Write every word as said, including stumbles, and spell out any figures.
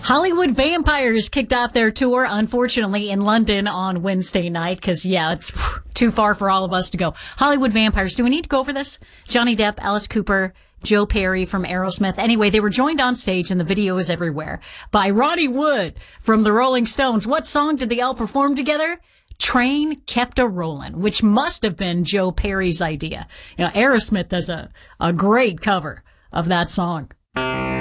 Hollywood Vampires kicked off their tour, unfortunately, in London on Wednesday night, because, yeah, it's too far for all of us to go. Hollywood Vampires. Do we need to go over this? Johnny Depp, Alice Cooper, Joe Perry from Aerosmith. Anyway, they were joined on stage, and the video is everywhere, by Ronnie Wood from the Rolling Stones. What song did they all perform together? Train Kept a Rollin', which must have been Joe Perry's idea. You know, Aerosmith does a, a great cover of that song.